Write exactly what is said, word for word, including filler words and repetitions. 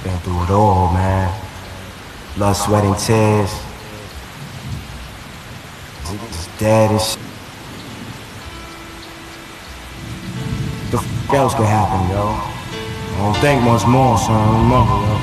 Been through it all, man. Blood, sweat, and tears. Niggas dead and shit. The f else could happen, yo? I don't think much more, son. Remember, yo.